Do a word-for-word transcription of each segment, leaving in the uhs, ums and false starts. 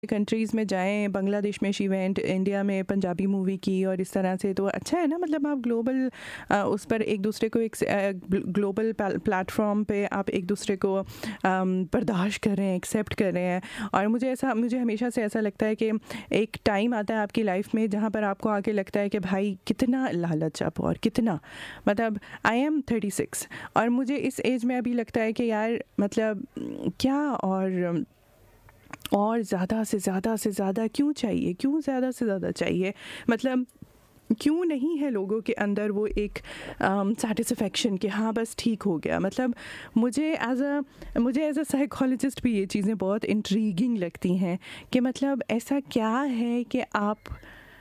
Countries में जाएँ, बांग्लादेश में शी वेंट, इंडिया में पंजाबी मूवी की और इस तरह से, तो अच्छा है ना, मतलब आप ग्लोबल अ, उस पर एक दूसरे को एक अ, ग्लोबल प्लेटफॉर्म पे आप एक दूसरे को अम, बर्दाश्त कर रहे हैं, एक्सेप्ट कर रहे हैं। और मुझे ऐसा मुझे हमेशा से ऐसा लगता है कि एक टाइम आता है आपकी लाइफ में जहाँ पर आपको आके लगता है कि भाई कितना लालच अब, और कितना, मतलब आई एम थर्टी सिक्स और मुझे इस एज में अभी लगता है कि यार मतलब क्या, और और ज़्यादा से ज़्यादा से ज़्यादा क्यों चाहिए, क्यों ज़्यादा से ज़्यादा चाहिए, मतलब क्यों नहीं है लोगों के अंदर वो एक सेटिस्फेक्शन कि हाँ बस ठीक हो गया। मतलब मुझे एज अ मुझे एज अ साइकोलॉजिस्ट भी ये चीज़ें बहुत इंट्रीगिंग लगती हैं कि मतलब ऐसा क्या है कि आप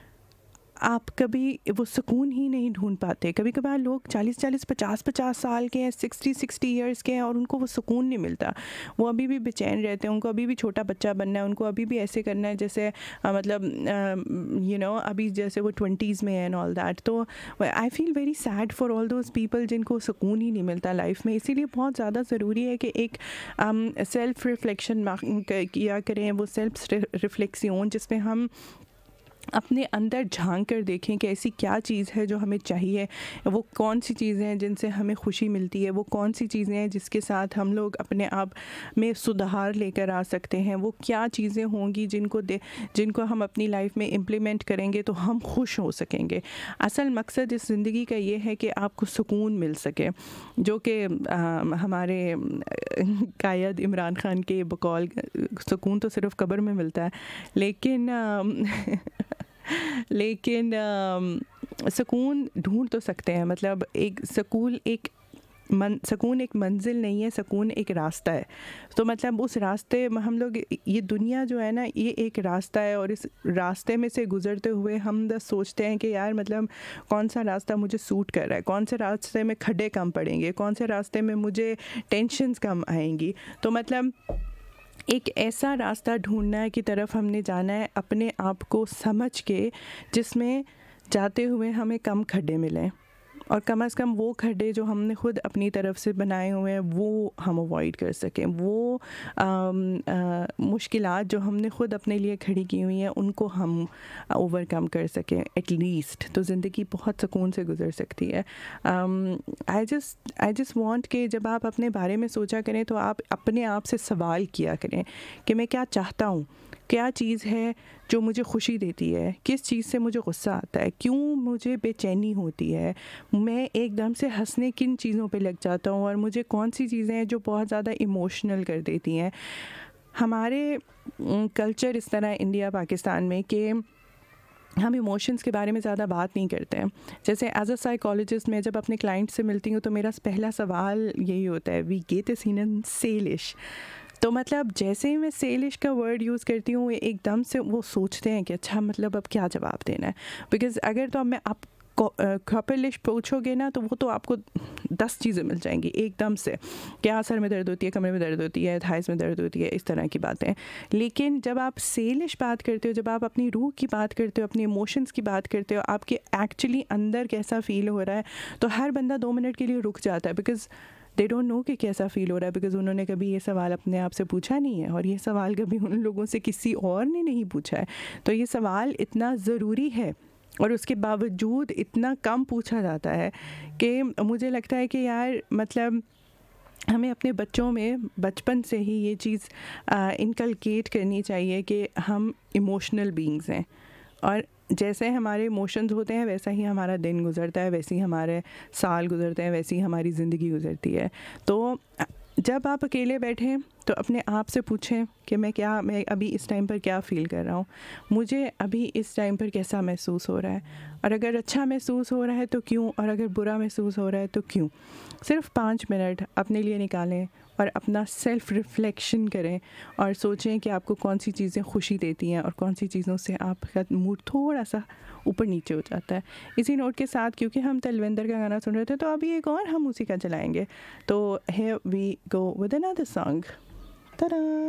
आप कभी वो सुकून ही नहीं ढूंढ पाते। कभी कभार लोग चालीस चालीस पचास पचास साल के हैं, सिक्सटी सिक्सटी ईयर्स के हैं, और उनको वो सुकून नहीं मिलता। वो अभी भी बेचैन रहते हैं, उनको अभी भी छोटा बच्चा बनना है, उनको अभी भी ऐसे करना है जैसे अ, मतलब यू नो अभी जैसे वो ट्वेंटीज़ में है एंड ऑल दैट। तो I feel very sad for all those people जिनको सुकून ही नहीं मिलता लाइफ में। इसीलिए बहुत ज़्यादा ज़रूरी है कि एक सेल्फ रिफ्लेक्शन किया करें, वो सेल्फ रिफ्लेक्सियोन जिसमें हम अपने अंदर झांक कर देखें कि ऐसी क्या चीज़ है जो हमें चाहिए, वो कौन सी चीज़ें हैं जिनसे हमें खुशी मिलती है, वो कौन सी चीज़ें हैं जिसके साथ हम लोग अपने आप में सुधार लेकर आ सकते हैं, वो क्या चीज़ें होंगी जिनको दे जिनको हम अपनी लाइफ में इम्प्लीमेंट करेंगे तो हम खुश हो सकेंगे। असल मकसद इस ज़िंदगी का ये है कि आपको सुकून मिल सके, जो कि हमारे कायद इमरान खान के बकौल सुकून तो सिर्फ कब्र में मिलता है, लेकिन लेकिन सुकून ढूंढ तो सकते हैं। मतलब एक सुकून एक मन सुकून एक मंजिल नहीं है, सुकून एक रास्ता है। तो मतलब उस रास्ते में हम लोग, ये दुनिया जो है ना, ये एक रास्ता है, और इस रास्ते में से गुज़रते हुए हम बस सोचते हैं कि यार मतलब कौन सा रास्ता मुझे सूट कर रहा है, कौन से रास्ते में खड्डे कम पड़ेंगे, कौन से रास्ते में मुझे टेंशन्स कम आएंगी। तो मतलब एक ऐसा रास्ता ढूंढना की तरफ हमने जाना है, अपने आप को समझ के, जिसमें जाते हुए हमें कम खड्डे मिलें, और कम से कम वो खड्डे जो हमने खुद अपनी तरफ से बनाए हुए हैं वो हम अवॉइड कर सकें। वो मुश्किलात जो हमने खुद अपने लिए खड़ी की हुई हैं उनको हम ओवरकम कर सकें एटलीस्ट, तो ज़िंदगी बहुत सुकून से गुजर सकती है। I just I just want कि जब आप अपने बारे में सोचा करें तो आप अपने आप से सवाल किया करें कि मैं क्या चाहता हूँ, क्या चीज़ है जो मुझे खुशी देती है, किस चीज़ से मुझे गुस्सा आता है, क्यों मुझे बेचैनी होती है, मैं एकदम से हंसने किन चीज़ों पे लग जाता हूँ, और मुझे कौन सी चीज़ें हैं जो बहुत ज़्यादा इमोशनल कर देती हैं। हमारे कल्चर इस तरह इंडिया पाकिस्तान में कि हम इमोशंस के बारे में ज़्यादा बात नहीं करते हैं। जैसे एज अ साइकोलॉजिस्ट मैं जब अपने क्लाइंट से मिलती हूँ तो मेरा पहला सवाल यही होता है, वी गेट इस इन सेलिश। तो मतलब जैसे ही मैं सेलिश का वर्ड यूज़ करती हूँ एकदम से वो सोचते हैं कि अच्छा मतलब अब क्या जवाब देना है। बिकॉज़ अगर तो मैं आप कपिलिश पूछोगे ना तो वो तो आपको दस चीज़ें मिल जाएंगी एकदम से, क्या सर में दर्द होती है, कमरे में दर्द होती है, थाइस में दर्द होती है, इस तरह की बातें। लेकिन जब आप सेलिश बात करते हो, जब आप अपनी रूह की बात करते हो, अपने इमोशंस की बात करते हो, आपके एक्चुअली अंदर कैसा फ़ील हो रहा है, तो हर बंदा दो मिनट के लिए रुक जाता है। बिकॉज़ दे डोंट नो कि कैसा फ़ील हो रहा है, बिकॉज़ उन्होंने कभी ये सवाल अपने आप से पूछा नहीं है, और ये सवाल कभी उन लोगों से किसी और ने नहीं पूछा है। तो ये सवाल इतना ज़रूरी है और उसके बावजूद इतना कम पूछा जाता है कि मुझे लगता है कि यार मतलब हमें अपने बच्चों में बचपन से ही ये चीज़ इनकलकेट करनी चाहिए कि हम इमोशनल बीइंग्स हैं, और जैसे हमारे इमोशंस होते हैं वैसा ही हमारा दिन गुजरता है, वैसे ही हमारे साल गुजरते हैं, वैसे ही हमारी ज़िंदगी गुजरती है। तो जब आप अकेले बैठें तो अपने आप से पूछें कि मैं क्या मैं अभी इस टाइम पर क्या फ़ील कर रहा हूँ, मुझे अभी इस टाइम पर कैसा महसूस हो रहा है, और अगर अच्छा महसूस हो रहा है तो क्यों, और अगर बुरा महसूस हो रहा है तो क्यों। सिर्फ पाँच मिनट अपने लिए निकालें और अपना सेल्फ़ रिफ़्लेक्शन करें और सोचें कि आपको कौन सी चीज़ें खुशी देती हैं और कौन सी चीज़ों से आपका मूड थोड़ा सा ऊपर नीचे हो जाता है। इसी नोट के साथ, क्योंकि हम तलविंदर का गाना सुन रहे थे, तो अभी एक और हम उसी का चलाएंगे। तो here we go with another song. Ta-da!